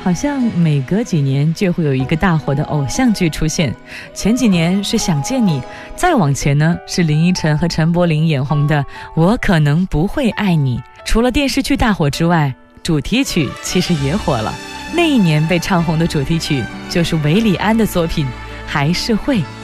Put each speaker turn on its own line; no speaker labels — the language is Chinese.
好像每隔几年就会有一个大火的偶像剧出现。前几年是想见你，再往前呢是林依晨和陈柏霖眼红的我可能不会爱你。除了电视剧大火之外，主题曲其实也火了。那一年被唱红的主题曲就是韦礼安的作品《还是会》。